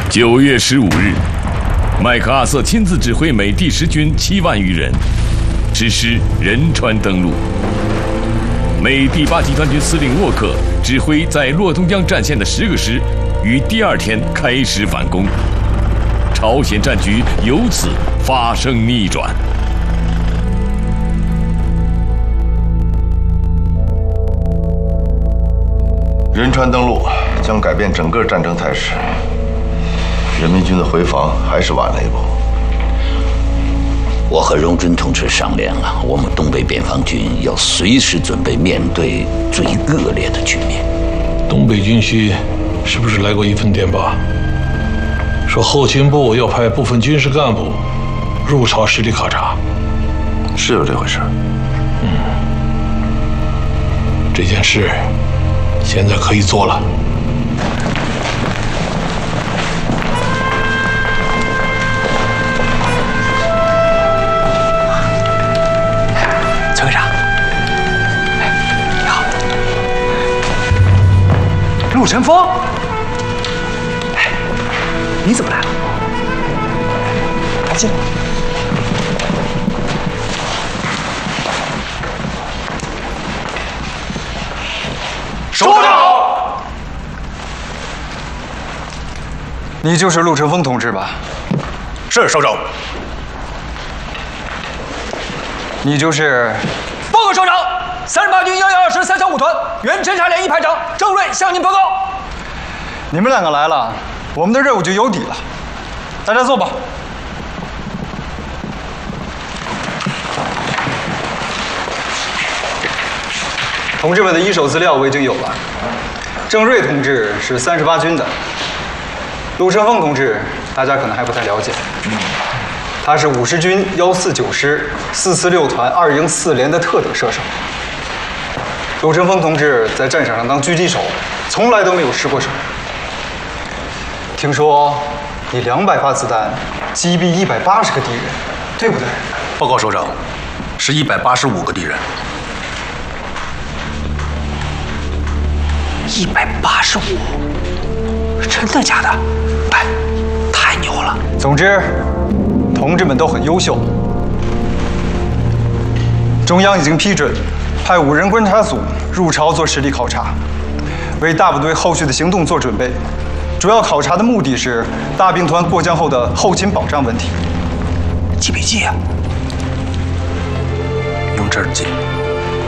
9月15日，麦克阿瑟亲自指挥美第10军7万余人，实施仁川登陆。美第8集团军司令沃克指挥在洛东江战线的10个师，于第2天开始反攻。朝鲜战局由此发生逆转。 仁川登陆将改变整个战争态势，人民军的回防还是晚了一步。 我和荣臻同志商量了，我们东北边防军要随时准备面对最恶劣的局面。 东北军区是不是来过一份电报，说后勤部要派部分军事干部入朝实地考察？ 是有这回事。 这件事现在可以做了。 崔会长，你好。陆晨风，你怎么来了？进来。 首长好。 你就是陆晨风同志吧？ 是首长。 你就是报告首长，38军112师3小5团原侦察连1排长郑瑞向您报告。你们2个来了，我们的任务就有底了。大家坐吧。同志们的一手资料我已经有了。郑瑞同志是38军的，陆晨风同志大家可能还不太了解。他是50军149师446团2营4连的特等射手。陆晨风同志在战场上当狙击手，从来都没有失过手。听说你200发子弹击毙180个敌人，对不对？ 报告首长，是185个敌人。 185，真的假的？哎，太牛了！总之，同志们都很优秀。中央已经批准派5人观察组入朝做实地考察，为大部队后续的行动做准备。主要考察的目的是大兵团过江后的后勤保障问题。记笔记啊！ 用这儿记。